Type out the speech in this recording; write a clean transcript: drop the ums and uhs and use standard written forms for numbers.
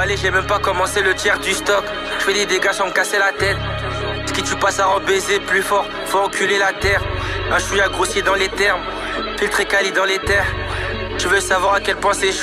emballé, j'ai même pas commencé le tiers du stock. Je fais des dégâts sans me casser la tête. Ce qui tue pas ça rend baiser plus fort, faut enculer la terre. Un chouïa grossier dans les termes, filtré quali dans les terres. Je veux savoir à quel point c'est chaud.